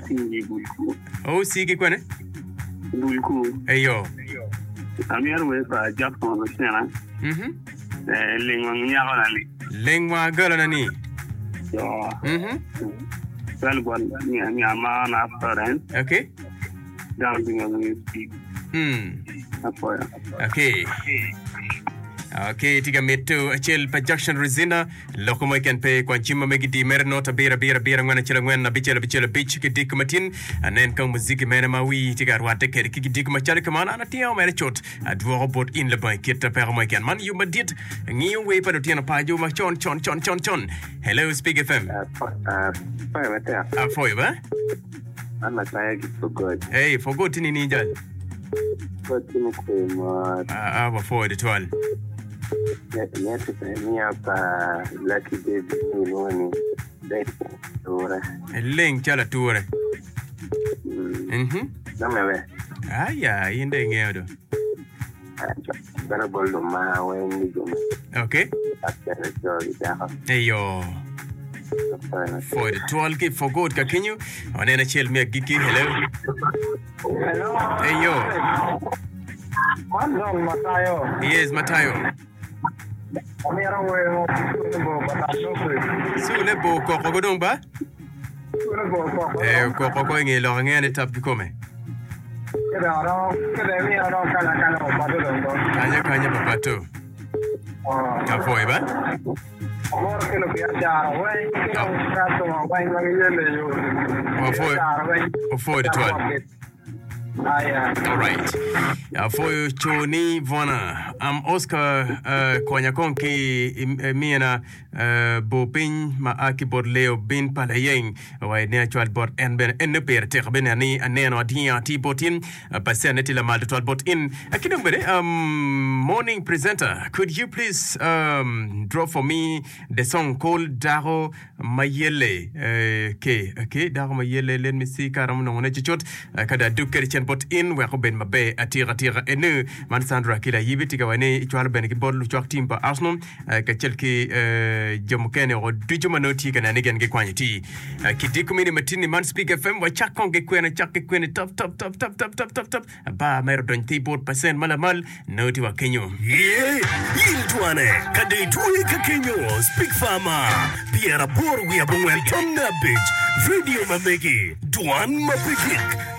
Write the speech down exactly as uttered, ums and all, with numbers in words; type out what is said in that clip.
Singi Bulku. Oh, sige kwene. Bulku. Ayo. Amir we pa Japan no sena. Mhm. Eh lingwa nyako na li. Lengwa gala na ni. Yo. Mhm. Well bon ni ni ama na parent. Okay. Down being on the speak. Hmm. Apoya. Okay. Okay, tiga metu achel projection resina loko mo kan pe kwa chima megidi merno ta bira bira bira ngwana chela ngwana bichela bichela bich kidik matin anen kang muziki mena mawi tiga rwate ker kidik machale kamana na tiao mere chot adwo robot in le bank kita per mo kan man you madit ngi we pa tiana pa ju ma chon chon chon chon chon. Hello Speak F M. Uh pa meta. Ah foi ba? Ana kaya for good. Hey, for good ni ni jal. But ni ko Ah ah for the twelve. Nyati ni hapa Lucky Baby ni noni dai ora. Leng chala tuore. Mhm. Namewe. Aya, inde ngedo. Bana boldo ma weni jom. Okay. After joy da. Ayo. For the twelve ki for good ka kinyu. Onena chel me giki hello. Hello. Ayo. Manzon Matayo. Yes, Matayo. Amira we bo bataso ko. Sule bo ko ko godon ba? Sule bo ko. Eh ko ko ko ngi lo ngene tap ki kome. Keda ro, keda mi ro kala kala o pado ndo. Kanya kanya papato. Oh. Ka foi ba? Amor que lo que ya we, que un rato va en la yele yo. O foi. O foi the twelve. Ah, yeah. All right. Uh, for you, Choni Vona. I'm Oscar uh, Kwanyakonki Miena uh, Bopin Maaki Bodleo Bin Palayeng. Why natural bot and Ben and the pair take Benani and Nano Dia T Botin, a Passanity Lamal twelve bot in. I can um morning presenter. Could you please um draw for me the song called Daro Mayele? Okay, okay, Daro Mayele. Let me see. Karam no one chichot. Kada Duker bot in we ko ben mabe atira tira ene man Sandra kila yibiti ga wane itwal ben ki bodlu chok timpa Arsenal ka chelki jom kene ro duju manoti kana ne gen ge kwanyiti ki dikumini matini man Speak F M wa chakon ge kwene chak ge kwene top top top top top top top top ba mer don ti bot percent malamal noti wa kenyo yeah yiltwane kade tuwe ka kenyo Speak Farmer Pierre Bor we abongwen tom na bitch video mameki duan mapikik